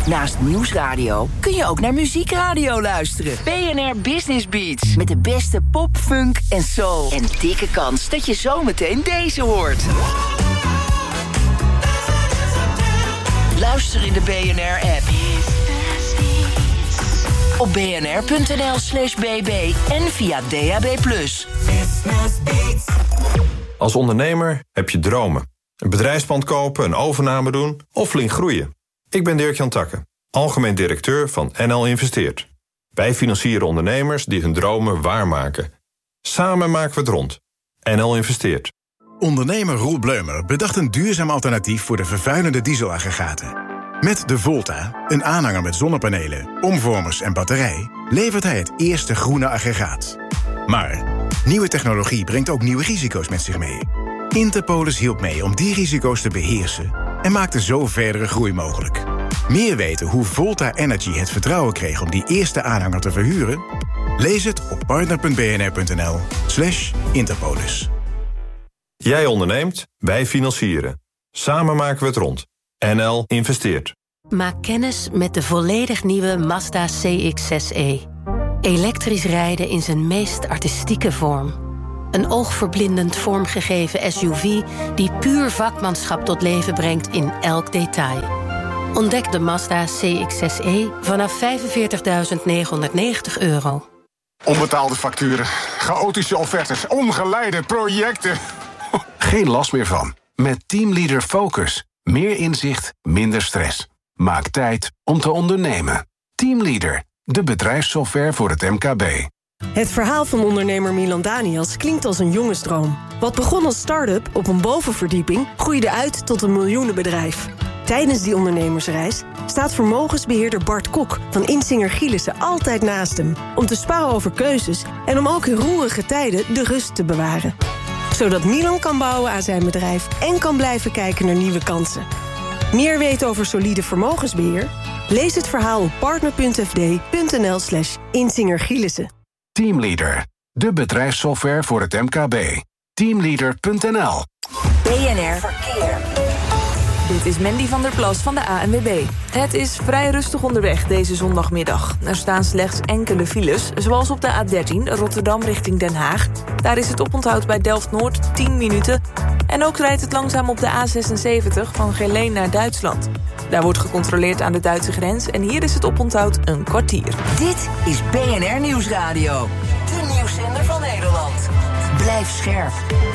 Naast nieuwsradio kun je ook naar muziekradio luisteren. BNR Business Beats. Met de beste pop, funk en soul. En dikke kans dat je zometeen deze hoort. Luister in de BNR-app. Op bnr.nl/bb en via DAB+. Als ondernemer heb je dromen. Een bedrijfspand kopen, een overname doen of flink groeien. Ik ben Dirk-Jan Takke, algemeen directeur van NL Investeert. Wij financieren ondernemers die hun dromen waarmaken. Samen maken we het rond. NL Investeert. Ondernemer Roel Bleumer bedacht een duurzaam alternatief voor de vervuilende dieselaggregaten. Met de Volta, een aanhanger met zonnepanelen, omvormers en batterij, levert hij het eerste groene aggregaat. Maar nieuwe technologie brengt ook nieuwe risico's met zich mee. Interpolis hielp mee om die risico's te beheersen en maakte zo verdere groei mogelijk. Meer weten hoe Volta Energy het vertrouwen kreeg om die eerste aanhanger te verhuren? Lees het op partner.bnr.nl/Interpolis. Jij onderneemt, wij financieren. Samen maken we het rond. NL Investeert. Maak kennis met de volledig nieuwe Mazda CX-6e. Elektrisch rijden in zijn meest artistieke vorm. Een oogverblindend vormgegeven SUV die puur vakmanschap tot leven brengt in elk detail. Ontdek de Mazda CX-6e vanaf €45.990. Onbetaalde facturen, chaotische offertes, ongeleide projecten. Geen last meer van. Met Teamleader Focus. Meer inzicht, minder stress. Maak tijd om te ondernemen. Teamleader, de bedrijfssoftware voor het MKB. Het verhaal van ondernemer Milan Daniels klinkt als een jongensdroom. Wat begon als start-up op een bovenverdieping groeide uit tot een miljoenenbedrijf. Tijdens die ondernemersreis staat vermogensbeheerder Bart Kok van Insinger Gielissen altijd naast hem, om te sparren over keuzes en om ook in roerige tijden de rust te bewaren. Zodat Milan kan bouwen aan zijn bedrijf en kan blijven kijken naar nieuwe kansen. Meer weten over solide vermogensbeheer? Lees het verhaal op partner.fd.nl/Insinger Gielissen. Teamleader, de bedrijfssoftware voor het MKB. Teamleader.nl. BNR Verkeer. Dit is Mandy van der Plas van de ANWB. Het is vrij rustig onderweg deze zondagmiddag. Er staan slechts enkele files, zoals op de A13 Rotterdam richting Den Haag. Daar is het oponthoud bij Delft-Noord 10 minuten. En ook rijdt het langzaam op de A76 van Geleen naar Duitsland. Daar wordt gecontroleerd aan de Duitse grens en hier is het oponthoud een kwartier. Dit is BNR Nieuwsradio. De nieuwszender van Nederland. Blijf scherp.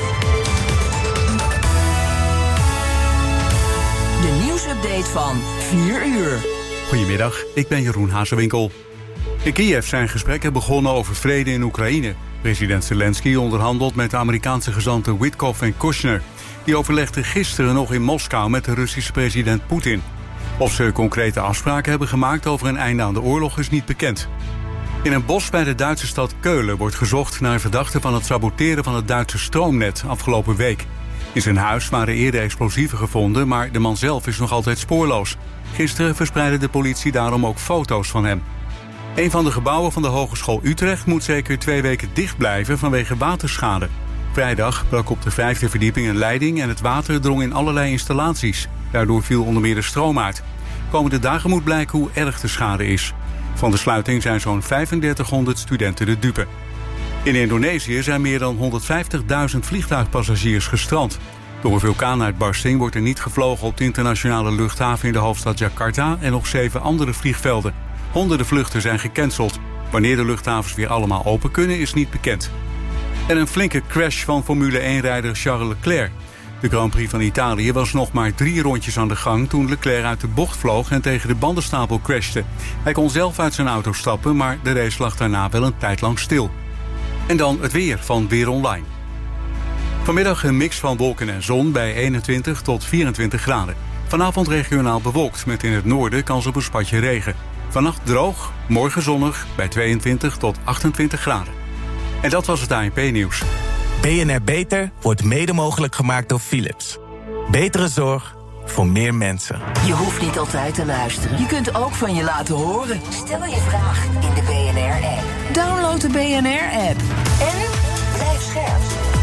De nieuwsupdate van 4 uur. Goedemiddag, ik ben Jeroen Hazewinkel. In Kiev zijn gesprekken begonnen over vrede in Oekraïne. President Zelensky onderhandelt met de Amerikaanse gezanten Witkoff en Kushner. Die overlegden gisteren nog in Moskou met de Russische president Poetin. Of ze concrete afspraken hebben gemaakt over een einde aan de oorlog is niet bekend. In een bos bij de Duitse stad Keulen wordt gezocht naar verdachten van het saboteren van het Duitse stroomnet afgelopen week. In zijn huis waren eerder explosieven gevonden, maar de man zelf is nog altijd spoorloos. Gisteren verspreidde de politie daarom ook foto's van hem. Een van de gebouwen van de Hogeschool Utrecht moet zeker 2 weken dicht blijven vanwege waterschade. Vrijdag brak op de 5e verdieping een leiding en het water drong in allerlei installaties. Daardoor viel onder meer de stroom uit. Komende dagen moet blijken hoe erg de schade is. Van de sluiting zijn zo'n 3500 studenten de dupe. In Indonesië zijn meer dan 150.000 vliegtuigpassagiers gestrand. Door een vulkaanuitbarsting wordt er niet gevlogen op de internationale luchthaven in de hoofdstad Jakarta en nog 7 andere vliegvelden. Honderden vluchten zijn gecanceld. Wanneer de luchthavens weer allemaal open kunnen is niet bekend. En een flinke crash van Formule 1-rijder Charles Leclerc. De Grand Prix van Italië was nog maar 3 rondjes aan de gang toen Leclerc uit de bocht vloog en tegen de bandenstapel crashte. Hij kon zelf uit zijn auto stappen, maar de race lag daarna wel een tijd lang stil. En dan het weer van Weer Online. Vanmiddag een mix van wolken en zon bij 21 tot 24 graden. Vanavond regionaal bewolkt met in het noorden kans op een spatje regen. Vannacht droog, morgen zonnig bij 22 tot 28 graden. En dat was het ANP-nieuws. BNR Beter wordt mede mogelijk gemaakt door Philips. Betere zorg voor meer mensen. Je hoeft niet altijd te luisteren. Je kunt ook van je laten horen. Stel je vraag in de BNR-app. Download de BNR-app. En blijf scherp.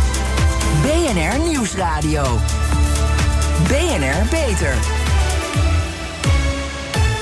BNR Nieuwsradio. BNR Beter.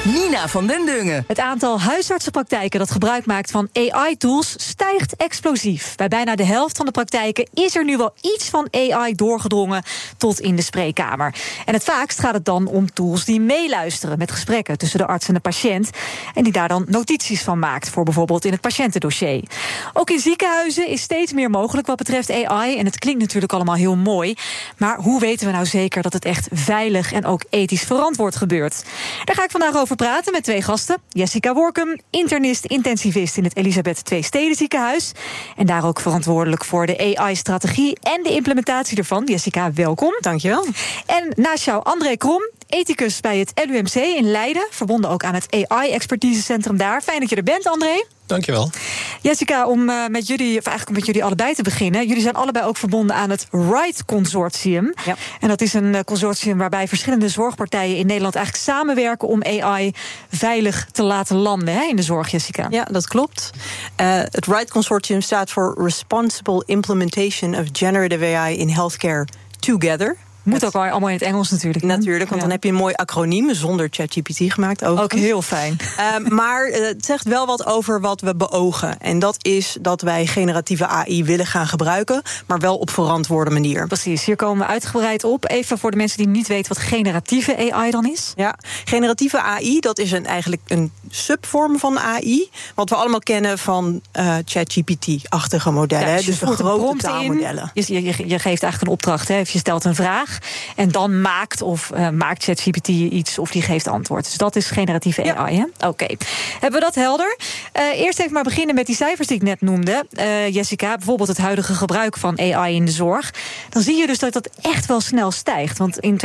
Nina van den Dungen. Het aantal huisartsenpraktijken dat gebruik maakt van AI-tools stijgt explosief. Bij bijna de helft van de praktijken is er nu wel iets van AI doorgedrongen tot in de spreekkamer. En het vaakst gaat het dan om tools die meeluisteren met gesprekken tussen de arts en de patiënt en die daar dan notities van maakt voor bijvoorbeeld in het patiëntendossier. Ook in ziekenhuizen is steeds meer mogelijk wat betreft AI en het klinkt natuurlijk allemaal heel mooi, maar hoe weten we nou zeker dat het echt veilig en ook ethisch verantwoord gebeurt? Daar ga ik vandaag over praten met 2 gasten. Jessica Workum, internist-intensivist in het Elisabeth II Stedenziekenhuis en daar ook verantwoordelijk voor de AI-strategie en de implementatie ervan. Jessica, welkom. Dankjewel. En naast jou André Krom, ethicus bij het LUMC in Leiden, verbonden ook aan het AI-expertisecentrum daar. Fijn dat je er bent, André. Dankjewel. Jessica, om met jullie allebei te beginnen. Jullie zijn allebei ook verbonden aan het RIGHT Consortium. Ja. En dat is een consortium waarbij verschillende zorgpartijen in Nederland eigenlijk samenwerken om AI veilig te laten landen in de zorg, Jessica. Ja, dat klopt. Het RIGHT Consortium staat voor Responsible Implementation of Generative AI in Healthcare Together. Moet ook allemaal in het Engels natuurlijk. Natuurlijk, want dan heb je een mooi acroniem zonder ChatGPT gemaakt. Ook heel fijn. Maar het zegt wel wat over wat we beogen. En dat is dat wij generatieve AI willen gaan gebruiken, maar wel op verantwoorde manier. Precies, hier komen we uitgebreid op. Even voor de mensen die niet weten wat generatieve AI dan is. Ja, generatieve AI, dat is eigenlijk een subvorm van AI. Wat we allemaal kennen van ChatGPT-achtige modellen. Ja, dus de grote taalmodellen. Je geeft eigenlijk een opdracht, of je stelt een vraag. En dan maakt ChatGPT iets of die geeft antwoord. Dus dat is generatieve AI. Hè? Oké. Hebben we dat helder? Eerst even maar beginnen met die cijfers die ik net noemde. Jessica, bijvoorbeeld het huidige gebruik van AI in de zorg. Dan zie je dus dat dat echt wel snel stijgt. Want in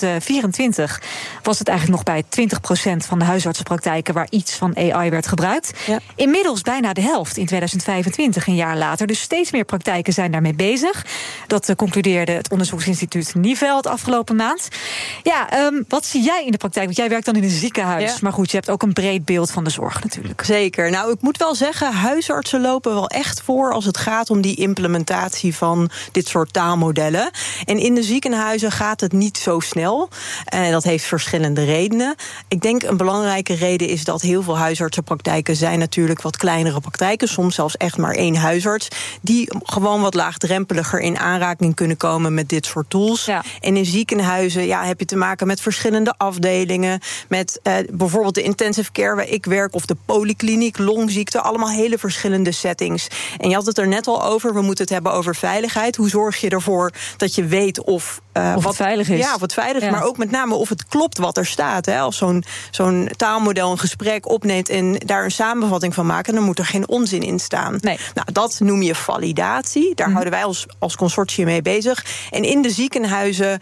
2024 was het eigenlijk nog bij 20% van de huisartsenpraktijken waar iets van AI werd gebruikt. Ja. Inmiddels bijna de helft in 2025, een jaar later. Dus steeds meer praktijken zijn daarmee bezig. Dat concludeerde het onderzoeksinstituut Niveld afgelopen maand. Ja, wat zie jij in de praktijk? Want jij werkt dan in een ziekenhuis. Ja. Maar goed, je hebt ook een breed beeld van de zorg natuurlijk. Zeker. Nou, ik moet wel zeggen, huisartsen lopen wel echt voor als het gaat om die implementatie van dit soort taalmodellen. En in de ziekenhuizen gaat het niet zo snel. Dat heeft verschillende redenen. Ik denk een belangrijke reden is dat heel veel huisartsenpraktijken zijn natuurlijk wat kleinere praktijken. Soms zelfs echt maar 1 huisarts. Die gewoon wat laagdrempeliger in aanraking kunnen komen met dit soort tools. Ja. En in ziekenhuizen heb je te maken met verschillende afdelingen. Met bijvoorbeeld de intensive care waar ik werk, of de polykliniek, longziekte. Allemaal hele verschillende settings. En je had het er net al over, we moeten het hebben over veiligheid. Hoe zorg je ervoor dat je weet of het veilig is. Ja, of het veilig is, maar ook met name of het klopt wat er staat. Hè. Als zo'n taalmodel een gesprek opneemt en daar een samenvatting van maken, dan moet er geen onzin in staan. Nee. Nou, dat noem je validatie. Daar houden wij als consortium mee bezig. En in de ziekenhuizen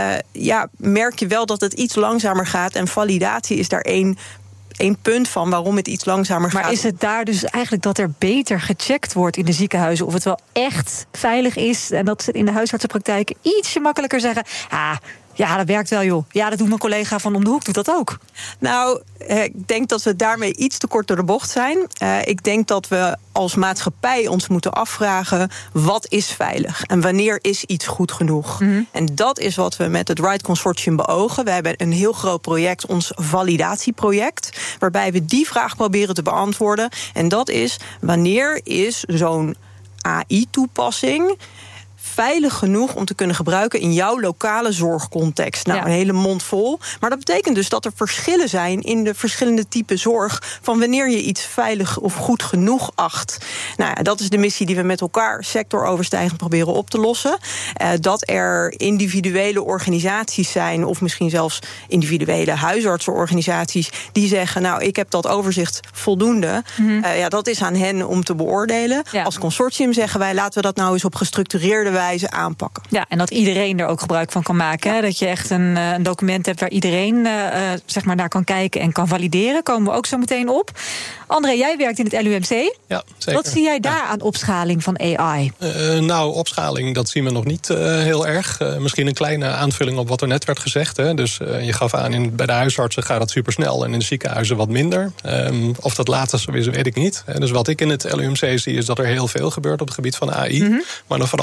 merk je wel dat het iets langzamer gaat. En validatie is daar één punt van waarom het iets langzamer gaat. Maar is het daar dus eigenlijk dat er beter gecheckt wordt in de ziekenhuizen of het wel echt veilig is en dat ze in de huisartsenpraktijken ietsje makkelijker zeggen, ja, dat werkt wel, joh. Ja, dat doet mijn collega van om de hoek, doet dat ook. Nou, ik denk dat we daarmee iets te kort door de bocht zijn. Ik denk dat we als maatschappij ons moeten afvragen, wat is veilig? En wanneer is iets goed genoeg? Mm-hmm. En dat is wat we met het RIGHT Consortium beogen. We hebben een heel groot project, ons validatieproject, waarbij we die vraag proberen te beantwoorden. En dat is, wanneer is zo'n AI-toepassing veilig genoeg om te kunnen gebruiken in jouw lokale zorgcontext? Nou, een hele mond vol. Maar dat betekent dus dat er verschillen zijn in de verschillende typen zorg van wanneer je iets veilig of goed genoeg acht. Nou ja, dat is de missie die we met elkaar sectoroverstijgend proberen op te lossen. Dat er individuele organisaties zijn, of misschien zelfs individuele huisartsenorganisaties, die zeggen, nou, ik heb dat overzicht voldoende. Mm-hmm. Dat is aan hen om te beoordelen. Ja. Als consortium zeggen wij, laten we dat nou eens op gestructureerde wijze aanpakken. Ja, en dat iedereen er ook gebruik van kan maken. Hè? Dat je echt een document hebt waar iedereen naar kan kijken en kan valideren. Komen we ook zo meteen op. André, jij werkt in het LUMC. Ja, zeker. Wat zie jij daar aan opschaling van AI? Opschaling, dat zien we nog niet heel erg. Misschien een kleine aanvulling op wat er net werd gezegd. Hè. Dus je gaf aan, bij de huisartsen gaat het supersnel en in de ziekenhuizen wat minder. Of dat later zo is, weet ik niet. Dus wat ik in het LUMC zie, is dat er heel veel gebeurt op het gebied van AI. Mm-hmm. Maar dan vooral nog in de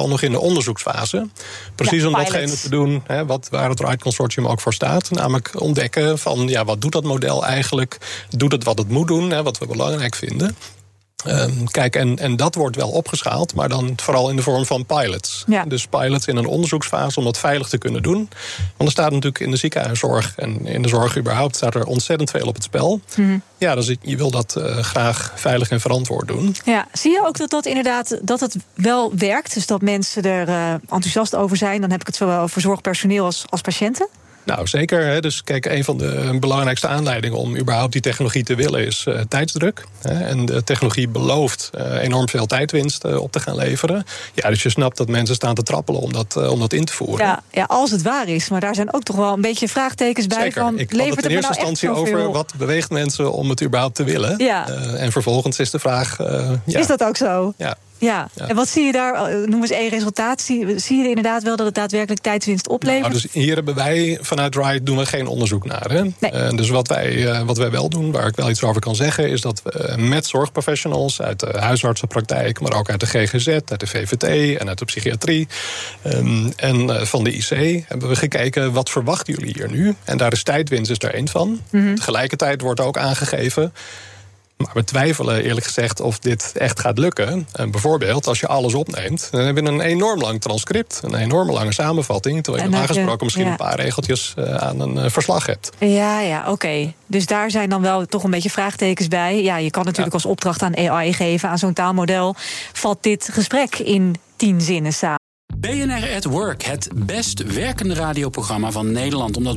onderzoeksfase. Precies om datgene te doen waar het Ride Consortium ook voor staat. Namelijk ontdekken van wat doet dat model eigenlijk? Doet het wat het moet doen, wat we belangrijk vinden? Kijk, en dat wordt wel opgeschaald, maar dan vooral in de vorm van pilots. Ja. Dus pilots in een onderzoeksfase om dat veilig te kunnen doen. Want er staat natuurlijk in de ziekenhuiszorg en in de zorg überhaupt staat er ontzettend veel op het spel. Mm-hmm. Ja, dus je wil dat graag veilig en verantwoord doen. Ja, zie je ook dat inderdaad dat het wel werkt? Dus dat mensen er enthousiast over zijn? Dan heb ik het zowel over zorgpersoneel als patiënten? Nou, zeker. Dus kijk, een van de belangrijkste aanleidingen om überhaupt die technologie te willen is tijdsdruk. En de technologie belooft enorm veel tijdwinst op te gaan leveren. Ja, dus je snapt dat mensen staan te trappelen om dat in te voeren. Ja, als het waar is. Maar daar zijn ook toch wel een beetje vraagtekens bij. Zeker. Van, ik had het in eerste instantie over wat beweegt mensen om het überhaupt te willen. Ja. En vervolgens is de vraag... Is dat ook zo? Ja. En wat zie je daar? Noem eens één resultaat. Zie je inderdaad wel dat het daadwerkelijk tijdswinst oplevert? Nou, dus hier hebben wij vanuit RIDE doen we geen onderzoek naar. Hè? Nee. Dus wat wij wel doen, waar ik wel iets over kan zeggen, is dat we met zorgprofessionals uit de huisartsenpraktijk, maar ook uit de GGZ, uit de VVT en uit de psychiatrie en van de IC hebben we gekeken, wat verwachten jullie hier nu? En daar is tijdwinst er één van. Mm-hmm. Tegelijkertijd wordt ook aangegeven, maar we twijfelen eerlijk gezegd of dit echt gaat lukken. En bijvoorbeeld, als je alles opneemt, dan heb je een enorm lang transcript, een enorme lange samenvatting, terwijl je normaal gesproken misschien een paar regeltjes aan een verslag hebt. Ja, oké. Dus daar zijn dan wel toch een beetje vraagtekens bij. Ja, je kan natuurlijk als opdracht aan AI geven, aan zo'n taalmodel. Valt dit gesprek in 10 zinnen samen? BNR at Work, het best werkende radioprogramma van Nederland. Omdat